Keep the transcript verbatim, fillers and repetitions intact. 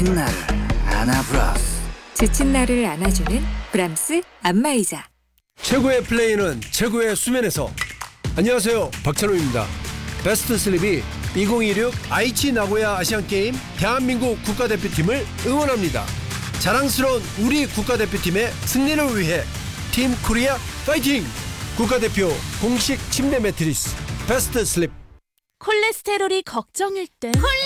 지친 나를 안아브라스. 지친 나를 안아주는 브람스 안마의자. 최고의 플레이는 최고의 수면에서. 안녕하세요, 박찬호입니다. 베스트 슬립이 이천이십육 아이치 나고야 아시안게임 대한민국 국가대표팀을 응원합니다. 자랑스러운 우리 국가대표팀의 승리를 위해 팀 코리아 파이팅! 국가대표 공식 침대 매트리스 베스트 슬립. 콜레스테롤이 걱정일 땐